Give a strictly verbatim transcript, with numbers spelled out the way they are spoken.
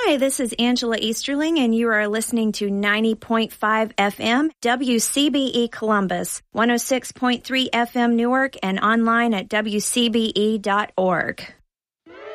Hi, this is Angela Easterling, and you are listening to ninety point five F M, W C B E Columbus, one oh six point three F M Newark, and online at W C B E dot org.